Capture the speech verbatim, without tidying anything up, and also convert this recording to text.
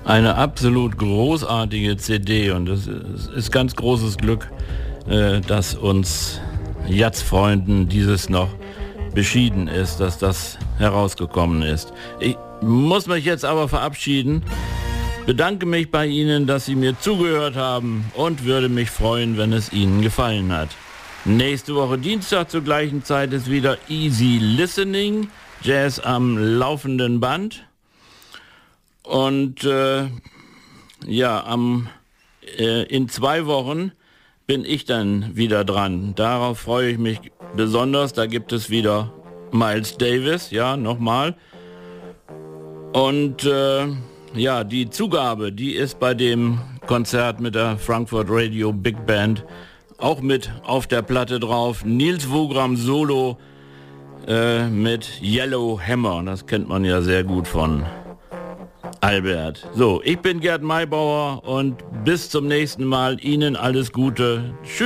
Eine absolut großartige C D und es ist ganz großes Glück, äh, dass uns Jazzfreunden dieses noch beschieden ist, dass das herausgekommen ist. Ich muss mich jetzt aber verabschieden, bedanke mich bei Ihnen, dass Sie mir zugehört haben und würde mich freuen, wenn es Ihnen gefallen hat. Nächste Woche Dienstag zur gleichen Zeit ist wieder Easy Listening, Jazz am laufenden Band. Und äh, ja, am, äh, in zwei Wochen bin ich dann wieder dran. Darauf freue ich mich besonders. Da gibt es wieder Miles Davis, ja, nochmal. Und äh, ja, die Zugabe, die ist bei dem Konzert mit der Frankfurt Radio Big Band auch mit auf der Platte drauf. Nils Wogram Solo äh, mit Yellow Hammer. Das kennt man ja sehr gut von Albert. So, ich bin Gerd Maybauer und bis zum nächsten Mal. Ihnen alles Gute. Tschüss.